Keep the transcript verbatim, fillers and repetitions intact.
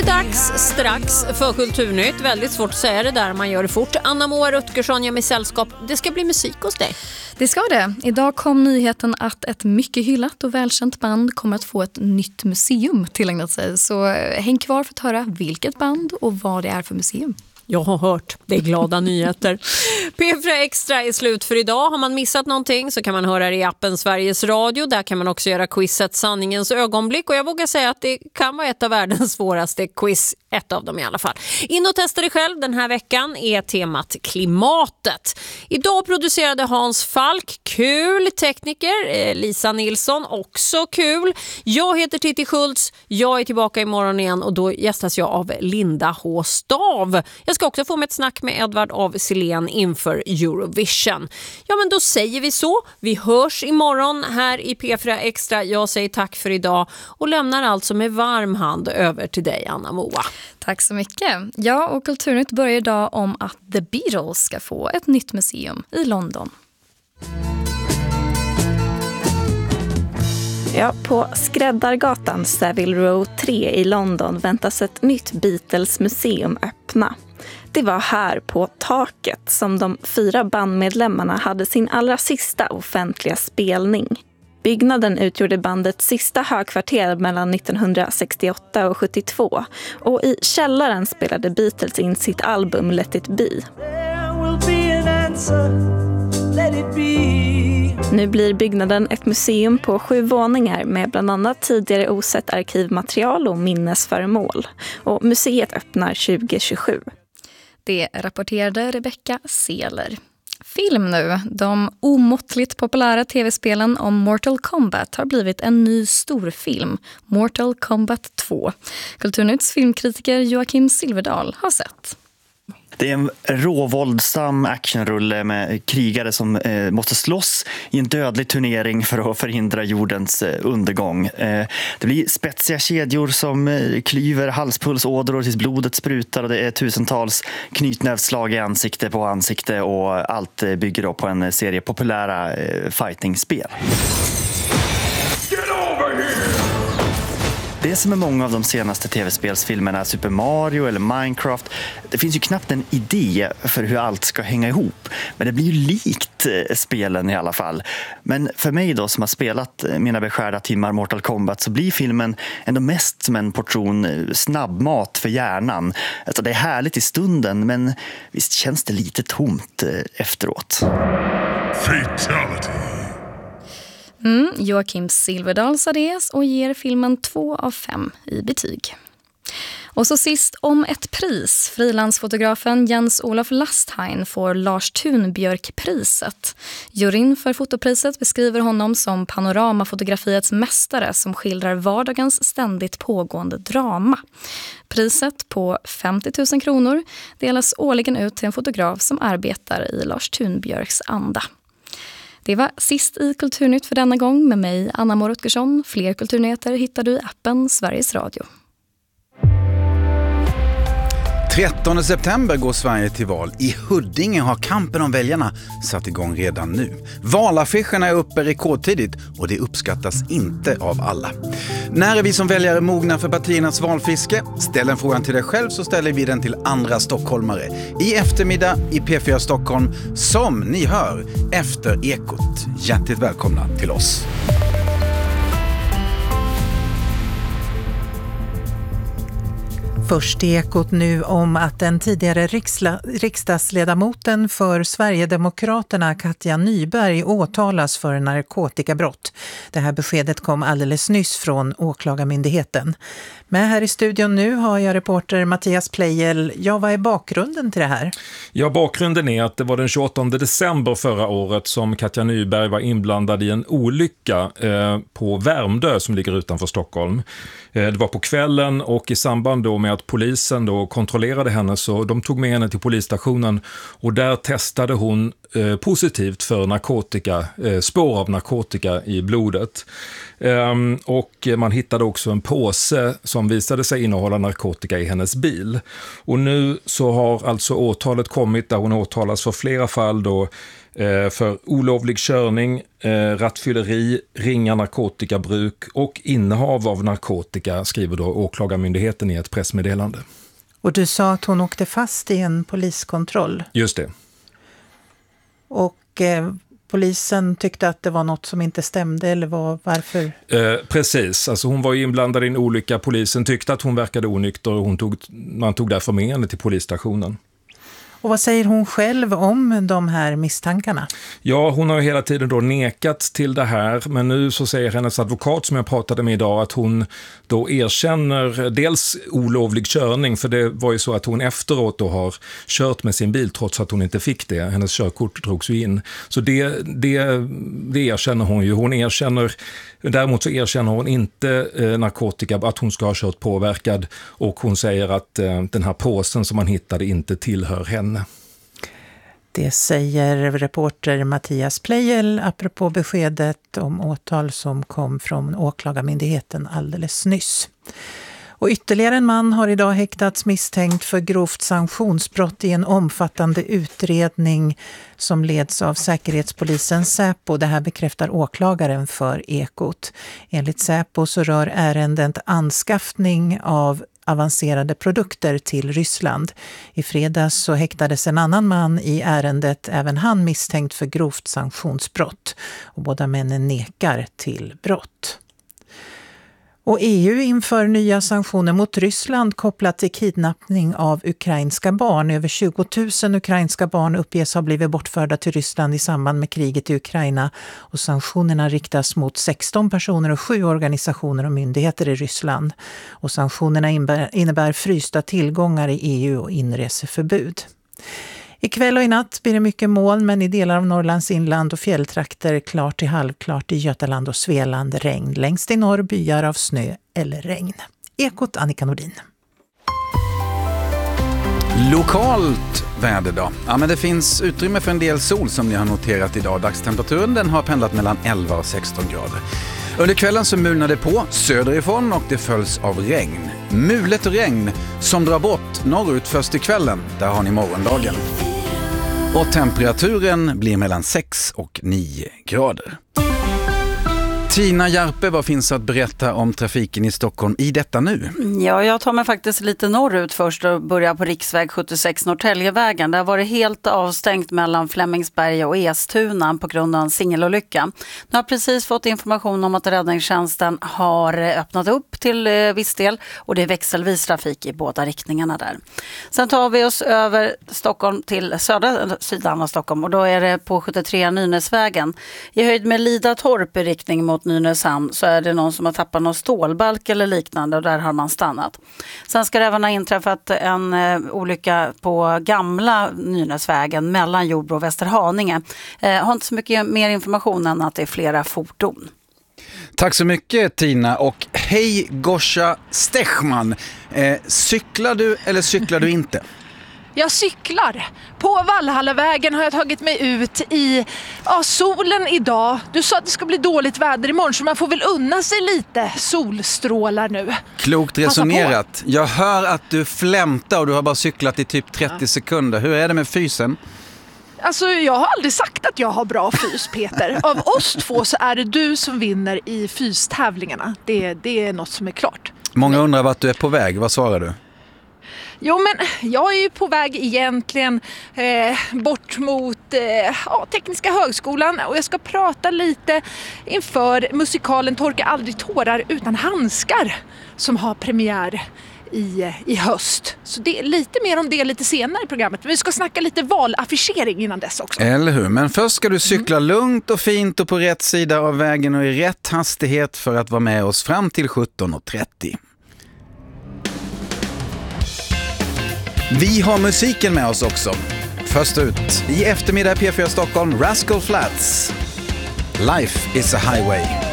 det dags strax för Kulturnytt. Väldigt svårt att säga det där, man gör det fort. Anna-Moa Rutgersson gör mig sällskap. Det ska bli musik hos dig. Det ska det. Idag kom nyheten att ett mycket hyllat och välkänt band kommer att få ett nytt museum tillägnat sig. Så häng kvar för att höra vilket band och vad det är för museum. Jag har hört, det är glada nyheter. P fyra Extra är slut för idag. Har man missat någonting så kan man höra det i appen Sveriges Radio. Där kan man också göra quizet Sanningens ögonblick. Och jag vågar säga att det kan vara ett av världens svåraste quiz. Ett av dem i alla fall. In och testa det själv. Den här veckan är temat klimatet. Idag producerade Hans Falk, kul. Tekniker Lisa Nilsson, också kul. Jag heter Titti Schultz. Jag är tillbaka imorgon igen och då gästas jag av Linda H. Stav. Jag ska också få med ett snack med Edvard av Silén inför Eurovision. Ja, men då säger vi så. Vi hörs imorgon här i P fyra Extra. Jag säger tack för idag och lämnar alltså med varm hand över till dig, Anna-Moa. Tack så mycket. Ja, och Kulturnytt börjar idag om att The Beatles ska få ett nytt museum i London. Ja, på Skräddargatan Savile Row tre i London väntas ett nytt Beatles-museum öppna. Det var här på taket som de fyra bandmedlemmarna hade sin allra sista offentliga spelning. Byggnaden utgjorde bandets sista högkvarter mellan nittonhundrasextioåtta och sjuttiotvå och i källaren spelade Beatles in sitt album Let It Be. Nu blir byggnaden ett museum på sju våningar med bland annat tidigare osett arkivmaterial och minnesföremål. Och museet öppnar tjugo tjugosju. Det rapporterade Rebecca Seeler. Film nu. De omåttligt populära tv-spelen om Mortal Kombat har blivit en ny storfilm, Mortal Kombat två. Kulturnytts filmkritiker Joakim Silverdal har sett. Det är en råvåldsam actionrulle med krigare som eh, måste slåss i en dödlig turnering för att förhindra jordens eh, undergång. Eh, det blir spetsiga kedjor som eh, klyver halspulsådror tills blodet sprutar och det är tusentals knytnävsslag i ansikte på ansikte och allt eh, bygger då på en serie populära eh, fightingspel. Det som är många av de senaste tv-spelsfilmerna, Super Mario eller Minecraft, det finns ju knappt en idé för hur allt ska hänga ihop. Men det blir ju likt spelen i alla fall. Men för mig då som har spelat mina beskärda timmar Mortal Kombat så blir filmen ändå mest som en portion snabbmat för hjärnan. Alltså det är härligt i stunden men visst känns det lite tomt efteråt. Fatality. Mm, Joakim Silverdal sa det och ger filmen två av fem i betyg. Och så sist om ett pris. Frilansfotografen Jens-Olof Lastheim får Lars Thunbjörk-priset. Juryn för fotopriset beskriver honom som panoramafotografiets mästare som skildrar vardagens ständigt pågående drama. Priset på femtio tusen kronor delas årligen ut till en fotograf som arbetar i Lars Thunbjörks anda. Det var sist i Kulturnytt för denna gång med mig, Anna-Moa Rutgersson. Fler kulturnyheter hittar du i appen Sveriges Radio. trettonde september går Sverige till val. I Huddinge har kampen om väljarna satt igång redan nu. Valaffischerna är uppe rekordtidigt och det uppskattas inte av alla. När är vi som väljare mogna för partiernas valfiske? Ställ en frågan till dig själv så ställer vi den till andra stockholmare. I eftermiddag i P fyra Stockholm som ni hör efter Ekot. Hjärtligt välkomna till oss. Först i Ekot nu om att den tidigare riksla, riksdagsledamoten för Sverigedemokraterna Katja Nyberg åtalas för narkotikabrott. Det här beskedet kom alldeles nyss från åklagarmyndigheten. Men här i studion nu har jag reporter Mattias Pleijel. Ja, vad är bakgrunden till det här? Ja, bakgrunden är att det var den tjugoåttonde december förra året som Katja Nyberg var inblandad i en olycka eh, på Värmdö som ligger utanför Stockholm. Eh, det var på kvällen och i samband då med att polisen då kontrollerade henne så de tog med henne till polisstationen och där testade hon eh, positivt för narkotika, eh, spår av narkotika i blodet. Um, och man hittade också en påse som visade sig innehålla narkotika i hennes bil. Och nu så har alltså åtalet kommit där hon åtalas för flera fall då eh, för olovlig körning, eh, rattfylleri, ringa narkotikabruk och innehav av narkotika, skriver då åklagarmyndigheten i ett pressmeddelande. Och du sa att hon åkte fast i en poliskontroll. Just det. Och eh, polisen tyckte att det var något som inte stämde, eller var, varför? Eh, precis, alltså hon var inblandad i en olycka. Polisen tyckte att hon verkade onykter och hon tog, man tog därför med henne till polisstationen. Och vad säger hon själv om de här misstankarna? Ja, hon har ju hela tiden då nekat till det här, men nu så säger hennes advokat som jag pratade med idag att hon då erkänner dels olovlig körning, för det var ju så att hon efteråt då har kört med sin bil trots att hon inte fick det. Hennes körkort drogs ju in. Så det, det, det erkänner hon ju. Hon erkänner, däremot så erkänner hon inte eh, narkotika, att hon ska ha kört påverkad, och hon säger att eh, den här påsen som man hittade inte tillhör henne. Det säger reporter Mattias Plejel apropå beskedet om åtal som kom från åklagarmyndigheten alldeles nyss. Och ytterligare en man har idag häktats misstänkt för grovt sanktionsbrott i en omfattande utredning som leds av säkerhetspolisen Säpo. Det här bekräftar åklagaren för Ekot. Enligt Säpo så rör ärendet anskaffning av avancerade produkter till Ryssland. I fredags så häktades en annan man i ärendet, även han misstänkt för grovt sanktionsbrott. Och båda männen nekar till brott. Och E U inför nya sanktioner mot Ryssland kopplat till kidnappning av ukrainska barn. Över tjugo tusen ukrainska barn uppges ha blivit bortförda till Ryssland i samband med kriget i Ukraina. Och sanktionerna riktas mot sexton personer och sju organisationer och myndigheter i Ryssland. Och sanktionerna innebär frysta tillgångar i E U och inreseförbud. Ikväll och i natt blir det mycket moln, men i delar av Norrlands inland och fjälltrakter klart till halvklart, i Götaland och Svealand regn. Längst i norr byar av snö eller regn. Ekot, Annika Nordin. Lokalt väder då. Ja, men det finns utrymme för en del sol som ni har noterat idag. Dagstemperaturen den har pendlat mellan elva och sexton grader. Under kvällen så mulnar det på söderifrån och det följs av regn. Mulet och regn som drar bort norrut först i kvällen. Där har ni morgondagen. Och temperaturen blir mellan sex och nio grader. Tina Järpe, vad finns att berätta om trafiken i Stockholm i detta nu? Ja, jag tar mig faktiskt lite norrut först och börjar på riksväg sjuttiosex Norrtäljevägen. Där var det helt avstängt mellan Flemingsberg och Estuna på grund av en singelolycka. Nu har precis fått information om att räddningstjänsten har öppnat upp till viss del och det är växelvis trafik i båda riktningarna där. Sen tar vi oss över Stockholm till södra sidan av Stockholm och då är det på sjuttiotre Nynäsvägen. I höjd med Lidatorp i riktning mot Nynäshamn så är det någon som har tappat någon stålbalk eller liknande och där har man stannat. Sen ska det även ha inträffat en eh, olycka på gamla Nynäsvägen mellan Jordbro och Västerhaninge. Eh, har inte så mycket mer information än att det är flera fordon. Tack så mycket Tina och hej Gosha Stechman. Eh, cyklar du eller cyklar du inte? Jag cyklar. På Vallhallavägen har jag tagit mig ut i ja, solen idag. Du sa att det ska bli dåligt väder imorgon så man får väl unna sig lite solstrålar nu. Klokt resonerat. Jag hör att du flämtar och du har bara cyklat i typ trettio ja. sekunder. Hur är det med fysen? Alltså jag har aldrig sagt att jag har bra fys, Peter. Av oss två så är det du som vinner i fystävlingarna. Det, det är något som är klart. Många undrar vart du är på väg. Vad svarar du? Jo, men jag är ju på väg egentligen eh, bort mot eh, ja, Tekniska högskolan och jag ska prata lite inför musikalen Torka aldrig tårar utan handskar som har premiär i, i höst. Så det är lite mer om det lite senare i programmet. Men vi ska snacka lite valaffischering innan dess också. Eller hur? Men först ska du cykla mm. lugnt och fint och på rätt sida av vägen och i rätt hastighet för att vara med oss fram till sjutton och trettio. Vi har musiken med oss också. Först ut i eftermiddag P fyra Stockholm, Rascal Flatts. Life is a highway.